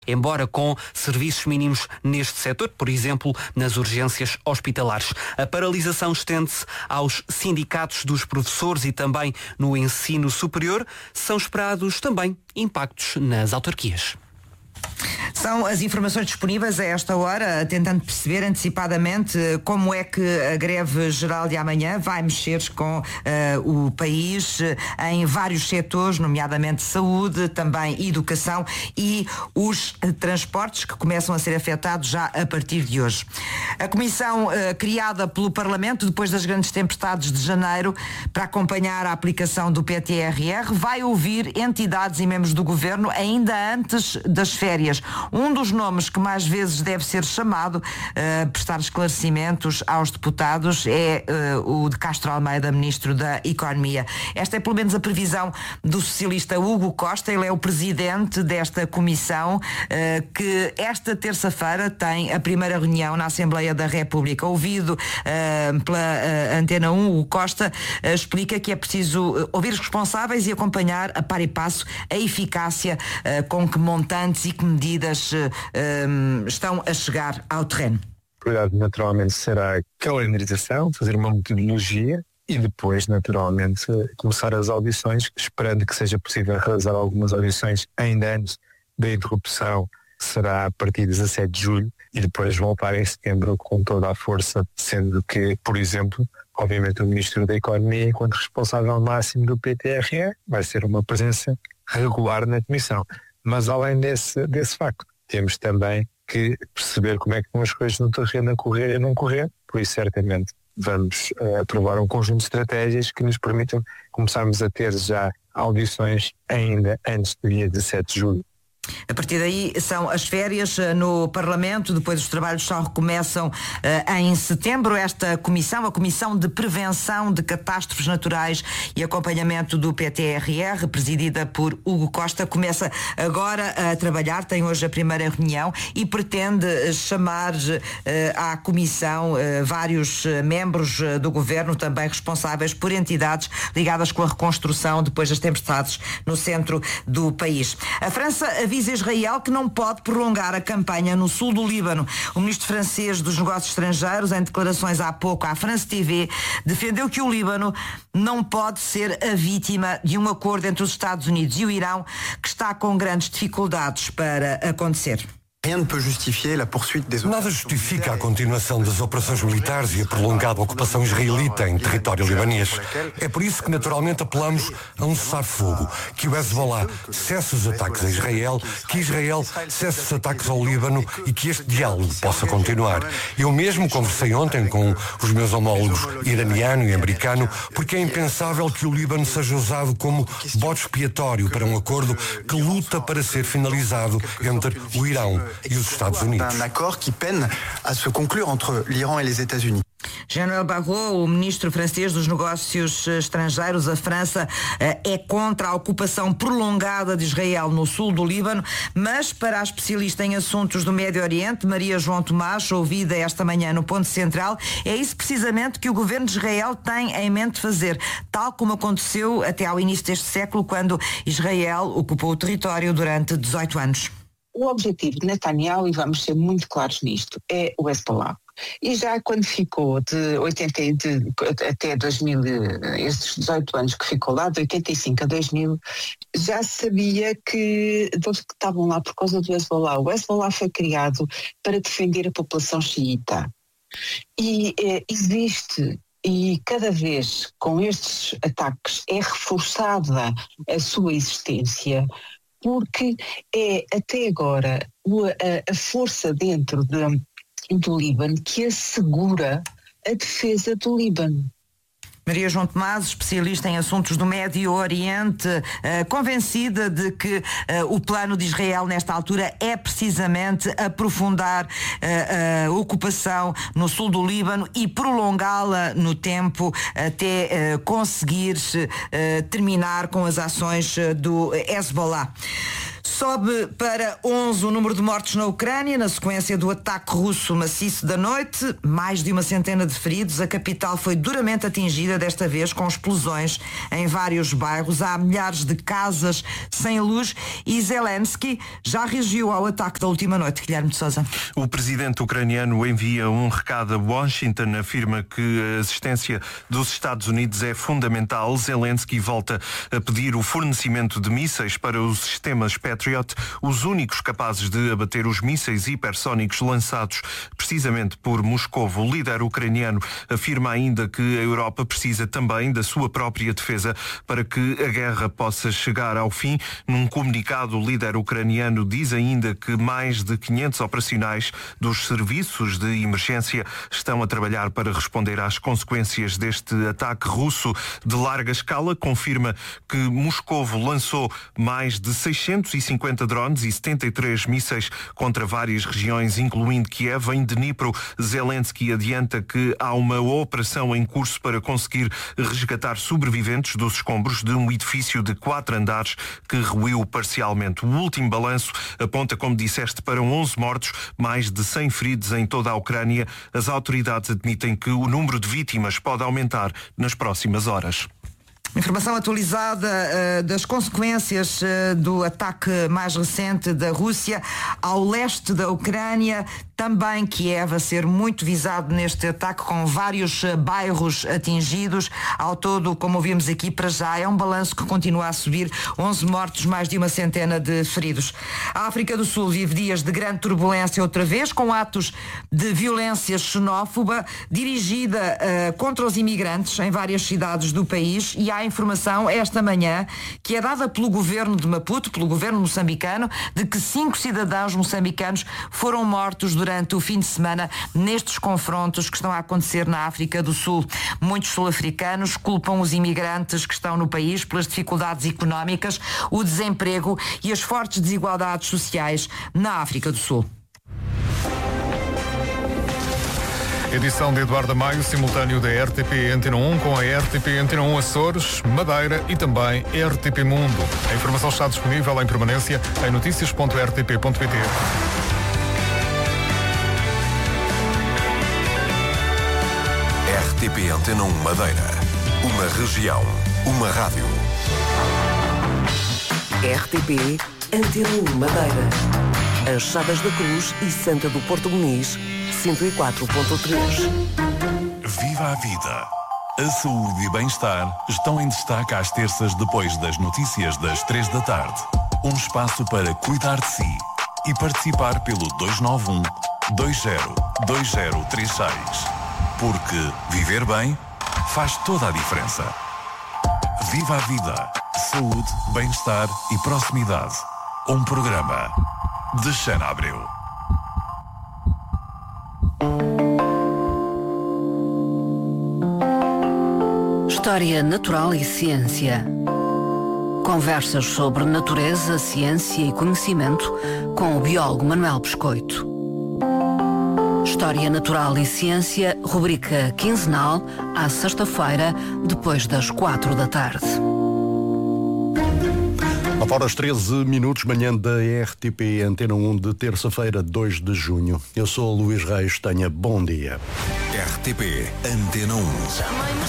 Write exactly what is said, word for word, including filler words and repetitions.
embora com serviços mínimos neste setor, por exemplo, nas urgências hospitalares. A paralisação estende-se aos sindicatos dos professores e também no ensino superior. São esperados também impactos nas autarquias. São as informações disponíveis a esta hora, tentando perceber antecipadamente como é que a greve geral de amanhã vai mexer com uh, o país uh, em vários setores, nomeadamente saúde, também educação e os uh, transportes que começam a ser afetados já a partir de hoje. A comissão uh, criada pelo Parlamento depois das grandes tempestades de janeiro para acompanhar a aplicação do P T R R vai ouvir entidades e membros do Governo ainda antes das férias. Um dos nomes que mais vezes deve ser chamado a uh, prestar esclarecimentos aos deputados é uh, o de Castro Almeida, Ministro da Economia. Esta é pelo menos a previsão do socialista Hugo Costa. Ele é o presidente desta comissão uh, que esta terça-feira tem a primeira reunião na Assembleia da República. Ouvido uh, pela uh, Antena um, Hugo Costa uh, explica que é preciso uh, ouvir os responsáveis e acompanhar a par e passo a eficácia uh, com que montantes e que medidas Um, estão a chegar ao terreno. A prioridade naturalmente será a calendarização, fazer uma metodologia e depois naturalmente começar as audições, esperando que seja possível realizar algumas audições ainda antes da interrupção, que será a partir de dezassete de julho, e depois voltar em setembro com toda a força, sendo que, por exemplo, obviamente o Ministro da Economia, enquanto responsável máximo do P T R R, vai ser uma presença regular na comissão. Mas além desse, desse facto, temos também que perceber como é que vão as coisas no terreno a correr e não correr, por isso certamente vamos uh, aprovar um conjunto de estratégias que nos permitam começarmos a ter já audições ainda antes do dia dezassete de julho. A partir daí são as férias no Parlamento, depois os trabalhos só recomeçam uh, em setembro. Esta comissão, a Comissão de Prevenção de Catástrofes Naturais e Acompanhamento do P T R R, presidida por Hugo Costa, começa agora a trabalhar, tem hoje a primeira reunião e pretende chamar uh, à comissão uh, vários uh, membros uh, do governo, também responsáveis por entidades ligadas com a reconstrução depois das tempestades no centro do país. A França avisa Israel que não pode prolongar a campanha no sul do Líbano. O ministro francês dos Negócios Estrangeiros, em declarações há pouco à France T V, defendeu que o Líbano não pode ser a vítima de um acordo entre os Estados Unidos e o Irão que está com grandes dificuldades para acontecer. Nada justifica a continuação das operações militares e a prolongada ocupação israelita em território libanês. É por isso que naturalmente apelamos a um cessar-fogo, que o Hezbollah cesse os ataques a Israel, que Israel cesse os ataques ao Líbano e que este diálogo possa continuar. Eu mesmo conversei ontem com os meus homólogos iraniano e americano, porque é impensável que o Líbano seja usado como bode expiatório para um acordo que luta para ser finalizado entre o Irão e os Estados Unidos. Um acordo que peine a se concluir entre l'Iran e os Estados Unidos. Jean-Noël Barrot, o ministro francês dos Negócios Estrangeiros, a França é contra a ocupação prolongada de Israel no sul do Líbano, mas para a especialista em assuntos do Médio Oriente, Maria João Tomás, ouvida esta manhã no Ponto Central, é isso precisamente que o governo de Israel tem em mente fazer, tal como aconteceu até ao início deste século, quando Israel ocupou o território durante dezoito anos. O objetivo de Netanyahu, e vamos ser muito claros nisto, é o Hezbollah. E já quando ficou de oitenta de, até dois mil, estes dezoito anos que ficou lá, de oitenta e cinco a dois mil, já sabia que eles que estavam lá por causa do Hezbollah. O Hezbollah foi criado para defender a população xiita. E é, existe, e cada vez com estes ataques é reforçada a sua existência, porque é até agora a, a força dentro de, do Líbano que assegura a defesa do Líbano. Maria João Tomás, especialista em assuntos do Médio Oriente, uh, convencida de que uh, o plano de Israel nesta altura é precisamente aprofundar uh, a ocupação no sul do Líbano e prolongá-la no tempo até uh, conseguir uh, terminar com as ações do Hezbollah. Sobe para onze o número de mortos na Ucrânia, na sequência do ataque russo maciço da noite. Mais de uma centena de feridos. A capital foi duramente atingida, desta vez com explosões em vários bairros. Há milhares de casas sem luz e Zelensky já reagiu ao ataque da última noite. Guilherme de Sousa. O presidente ucraniano envia um recado a Washington, afirma que a assistência dos Estados Unidos é fundamental. Zelensky volta a pedir o fornecimento de mísseis para os sistemas Patriot, os únicos capazes de abater os mísseis hipersónicos lançados precisamente por Moscovo. O líder ucraniano afirma ainda que a Europa precisa também da sua própria defesa para que a guerra possa chegar ao fim. Num comunicado, o líder ucraniano diz ainda que mais de quinhentos operacionais dos serviços de emergência estão a trabalhar para responder às consequências deste ataque russo de larga escala. Confirma que Moscovo lançou mais de seiscentos e cinquenta drones e setenta e três mísseis contra várias regiões, incluindo Kiev. Em Dnipro, Zelensky adianta que há uma operação em curso para conseguir resgatar sobreviventes dos escombros de um edifício de quatro andares que ruiu parcialmente. O último balanço aponta, como disseste, para onze mortos, mais de cem feridos em toda a Ucrânia. As autoridades admitem que o número de vítimas pode aumentar nas próximas horas. Informação atualizada uh, das consequências uh, do ataque mais recente da Rússia ao leste da Ucrânia. Também Kiev a ser muito visado neste ataque, com vários uh, bairros atingidos. Ao todo, como ouvimos aqui, para já é um balanço que continua a subir. onze mortos, mais de uma centena de feridos. A África do Sul vive dias de grande turbulência outra vez, com atos de violência xenófoba dirigida uh, contra os imigrantes em várias cidades do país. E há informação esta manhã que é dada pelo governo de Maputo, pelo governo moçambicano, de que cinco cidadãos moçambicanos foram mortos durante o fim de semana nestes confrontos que estão a acontecer na África do Sul. Muitos sul-africanos culpam os imigrantes que estão no país pelas dificuldades económicas, o desemprego e as fortes desigualdades sociais na África do Sul. Edição de Eduardo Maio, simultâneo da R T P Antena um com a R T P Antena um Açores, Madeira e também R T P Mundo. A informação está disponível em permanência em notícias ponto r t p ponto p t. R T P Antena um Madeira. Uma região, uma rádio. R T P Antena um Madeira. As Chadas da Cruz e Santa do Porto Muniz, cento e quatro ponto três. Viva a vida! A saúde e bem-estar estão em destaque às terças depois das notícias das três da tarde. Um espaço para cuidar de si e participar pelo dois nove um, dois zero, dois zero três seis. Porque viver bem faz toda a diferença. Viva a vida! Saúde, bem-estar e proximidade. Um programa de Xana Abreu. História Natural e Ciência. Conversas sobre natureza, ciência e conhecimento com o biólogo Manuel Pescoito. História Natural e Ciência, rubrica quinzenal, à sexta-feira, depois das quatro da tarde. Agora às treze minutos, manhã da R T P Antena um de terça-feira, dois de junho. Eu sou o Luís Reis, tenha bom dia. R T P Antena um.